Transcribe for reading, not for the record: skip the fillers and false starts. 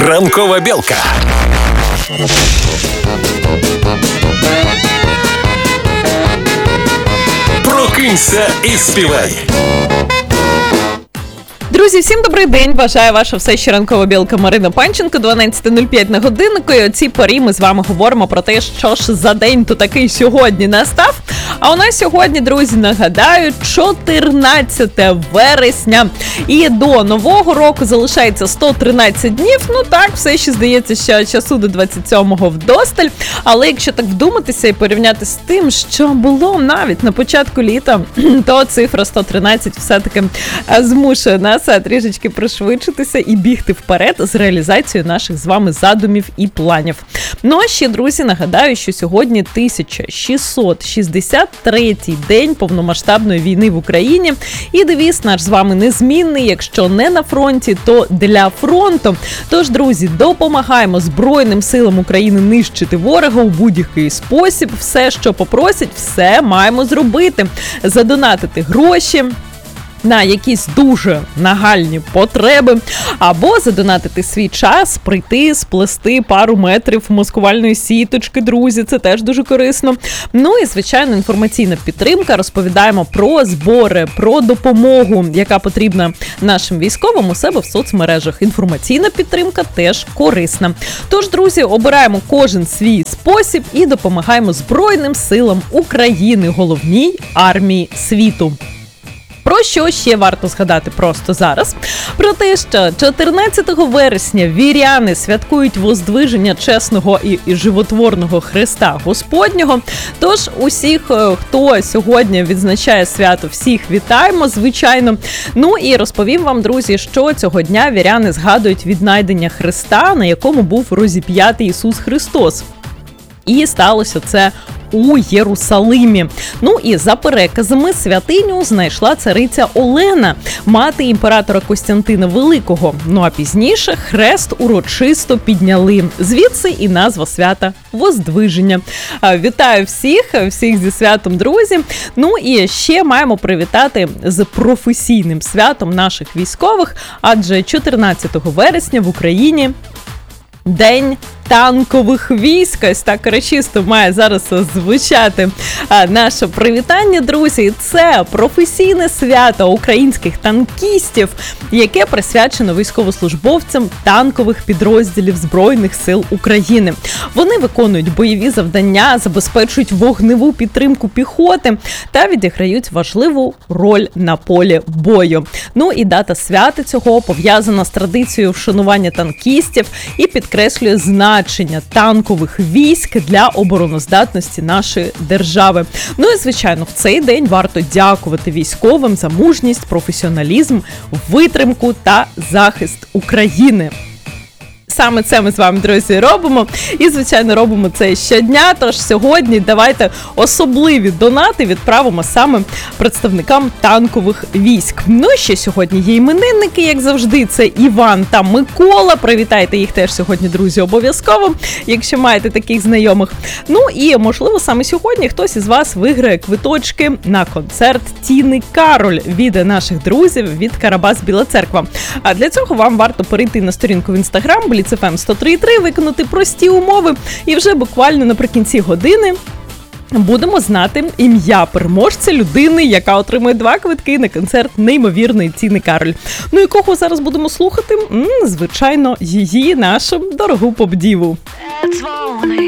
Ранкова білка. Прокинься і співай. Друзі, всім добрий день! Бажаю ваша все ще ранкова білка Марина Панченко, 12:05 на годиннику. І о цій порі ми з вами говоримо про те, що ж за день то такий сьогодні настав. А у нас сьогодні, друзі, нагадаю, 14 вересня. І до Нового року залишається 113 днів. Ну так, все ще здається, що часу до 27-го вдосталь. Але якщо так вдуматися і порівняти з тим, що було навіть на початку літа, то цифра 113 все-таки змушує нас трішечки пришвидшитися і бігти вперед з реалізацією наших з вами задумів і планів. Ну а ще, друзі, нагадаю, що сьогодні 1663-й день повномасштабної війни в Україні. І девіз наш з вами незмінний, якщо не на фронті, то для фронту. Тож, друзі, допомагаємо Збройним силам України нищити ворога у будь-який спосіб. Все, що попросять, все маємо зробити. Задонатити гроші на якісь дуже нагальні потреби, або задонатити свій час, прийти, сплести пару метрів маскувальної сіточки, друзі, це теж дуже корисно. Ну і, звичайно, інформаційна підтримка, розповідаємо про збори, про допомогу, яка потрібна нашим військовим у себе в соцмережах. Інформаційна підтримка теж корисна. Тож, друзі, обираємо кожен свій спосіб і допомагаємо Збройним силам України, головній армії світу. Про що ще варто згадати просто зараз? Про те, що 14 вересня віряни святкують воздвиження чесного і животворного Христа Господнього. Тож усіх, хто сьогодні відзначає свято, всіх вітаємо, звичайно. Ну і розповім вам, друзі, що цього дня віряни згадують віднайдення Христа, на якому був розіп'ятий Ісус Христос. І сталося це у Єрусалимі. Ну і за переказами святиню знайшла цариця Олена, мати імператора Костянтина Великого. Ну а пізніше хрест урочисто підняли. Звідси і назва свята Воздвиження. Вітаю всіх зі святом, друзі. Ну і ще маємо привітати з професійним святом наших військових, адже 14 вересня в Україні День танкових військ. Ось так урочисто має зараз звучати наше привітання, друзі. Це професійне свято українських танкістів, яке присвячено військовослужбовцям танкових підрозділів Збройних сил України. Вони виконують бойові завдання, забезпечують вогневу підтримку піхоти та відіграють важливу роль на полі бою. Ну і дата свята цього пов'язана з традицією вшанування танкістів і підкреслює значення танкових військ для обороноздатності нашої держави. Ну і, звичайно, в цей день варто дякувати військовим за мужність, професіоналізм, витримку та захист України. Саме це ми з вами, друзі, робимо. І, звичайно, робимо це щодня. Тож сьогодні давайте особливі донати відправимо саме представникам танкових військ. Ну і ще сьогодні є іменинники, як завжди, це Іван та Микола. Привітайте їх теж сьогодні, друзі, обов'язково, якщо маєте таких знайомих. Ну і, можливо, саме сьогодні хтось із вас виграє квиточки на концерт Тіни Кароль від наших друзів від Карабас Біла Церква. А для цього вам варто перейти на сторінку в Інстаграм, Blitz FM 103.3, виконати прості умови, і вже буквально наприкінці години будемо знати ім'я переможця, людини, яка отримує 2 квитки на концерт неймовірної Тіни Кароль. Ну і кого зараз будемо слухати? Звичайно, її, нашу дорогу поп-діву. Дзвони